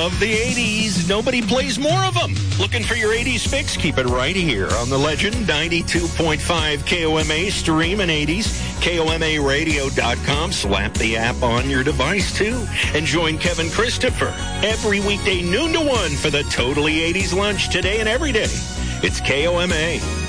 love the 80s. Nobody plays more of them. Looking for your 80s fix? Keep it right here on the Legend 92.5 KOMA streaming 80s. KOMAradio.com. Slap the app on your device, too. And join Kevin Christopher every weekday noon to 1 for the Totally 80s lunch today and every day. It's KOMA.